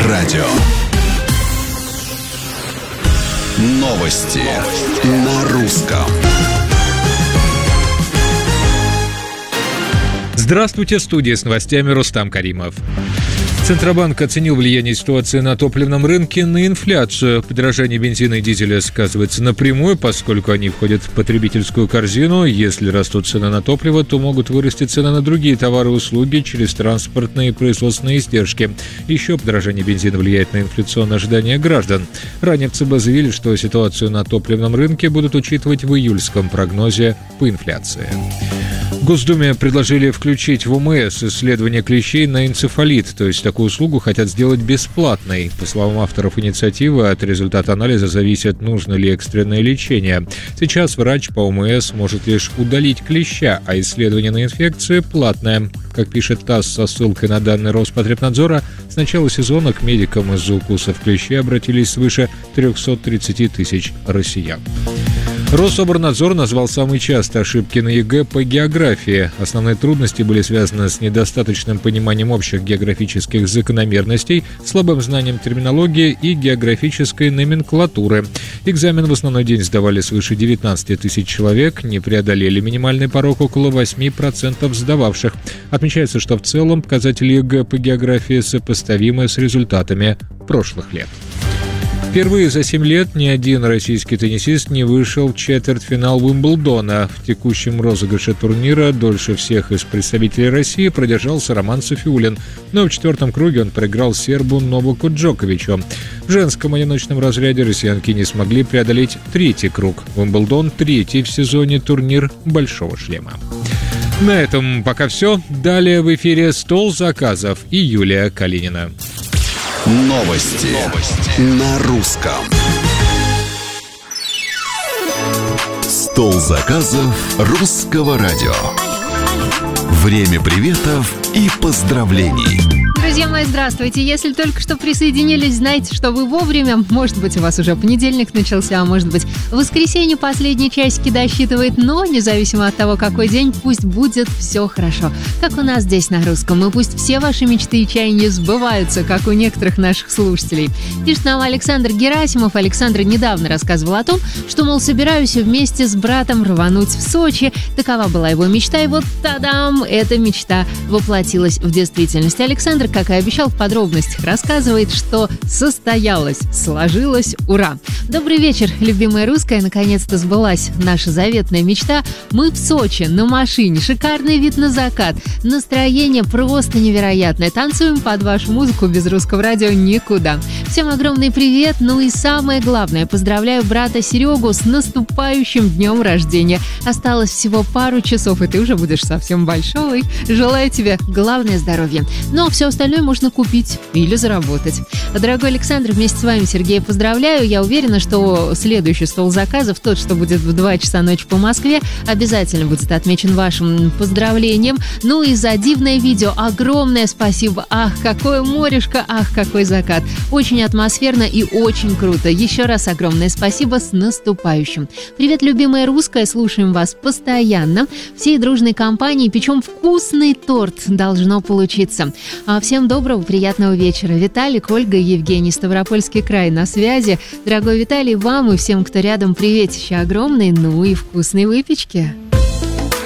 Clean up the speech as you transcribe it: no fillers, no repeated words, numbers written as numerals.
радио. Новости на русском. Здравствуйте, в студии с новостями Рустам Каримов. Центробанк оценил влияние ситуации на топливном рынке на инфляцию. Подорожание бензина и дизеля сказывается напрямую, поскольку они входят в потребительскую корзину. Если растут цены на топливо, то могут вырасти цены на другие товары и услуги через транспортные и производственные издержки. Еще подорожание бензина влияет на инфляционные ожидания граждан. Ранее в ЦБ заявили, что ситуацию на топливном рынке будут учитывать в июльском прогнозе по инфляции. В Госдуме предложили включить в ОМС исследование клещей на энцефалит, то есть такую услугу хотят сделать бесплатной. По словам авторов инициативы, от результата анализа зависит, нужно ли экстренное лечение. Сейчас врач по ОМС может лишь удалить клеща, а исследование на инфекцию платное. Как пишет ТАСС со ссылкой на данные Роспотребнадзора, с начала сезона к медикам из-за укусов клещей обратились свыше 330 тысяч россиян. Рособорнадзор назвал самые частые ошибки на ЕГЭ по географии. Основные трудности были связаны с недостаточным пониманием общих географических закономерностей, слабым знанием терминологии и географической номенклатуры. Экзамен в основной день сдавали свыше 19 тысяч человек, не преодолели минимальный порог около 8% сдававших. Отмечается, что в целом показатели ЕГЭ по географии сопоставимы с результатами прошлых лет. Впервые за 7 лет ни один российский теннисист не вышел в четвертьфинал Уимблдона. В текущем розыгрыше турнира дольше всех из представителей России продержался Роман Софиуллин, но в четвертом круге он проиграл сербу Новаку Джоковичу. В женском одиночном разряде россиянки не смогли преодолеть третий круг. Уимблдон – третий в сезоне турнир «Большого шлема». На этом пока все. Далее в эфире «Стол заказов» и Юлия Калинина. Новости на русском. Стол заказов русского радио. Время приветов и поздравлений. Друзья мои, здравствуйте. Если только что присоединились, знайте, что вы вовремя. Может быть, у вас уже понедельник начался, а может быть, воскресенье последние часики досчитывает, но независимо от того, какой день, пусть будет все хорошо. Как у нас здесь на русском, и пусть все ваши мечты и чаяния сбываются, как у некоторых наших слушателей. Пишет нам Александр Герасимов. Александр недавно рассказывал о том, что, мол, собираюсь вместе с братом рвануть в Сочи. Такова была его мечта, и вот тадам, эта мечта воплотилась в действительность. Александр, как и обещал, в подробностях рассказывает, что состоялось, сложилось, ура! Добрый вечер, любимая русская, наконец-то сбылась наша заветная мечта. Мы в Сочи, на машине, шикарный вид на закат, настроение просто невероятное, танцуем под вашу музыку, без русского радио никуда. Всем огромный привет, ну и самое главное, поздравляю брата Серегу с наступающим днем рождения. Осталось всего пару часов, и ты уже будешь совсем большой. Желаю тебе, главное, здоровья. Ну а все остальное можно купить или заработать. Дорогой Александр, вместе с вами Сергея поздравляю. Я уверена, что следующий стол заказов, тот, что будет в 2 часа ночи по Москве, обязательно будет отмечен вашим поздравлением. Ну и за дивное видео огромное спасибо. Ах, какое морешко, ах, какой закат. Очень атмосферно и очень круто. Еще раз огромное спасибо, с наступающим. Привет, любимая русская, слушаем вас постоянно. Всей дружной компанией печем вкусный торт. Должно получиться. Всем доброго, приятного вечера. Виталик, Ольга и Евгений, Ставропольский край на связи. Дорогой Виталий, вам и всем, кто рядом, приветище огромное, ну и вкусной выпечки.